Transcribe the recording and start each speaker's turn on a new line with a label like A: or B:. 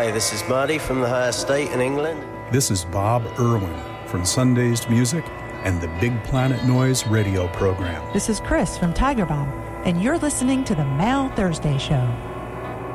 A: Hi, this is Marty from the High Estate in England.
B: This is Bob Irwin from Sundazed Music and the Big Planet Noise radio program.
C: This is Chris from Tiger Bomb, and you're listening to the Mal Thursday Show.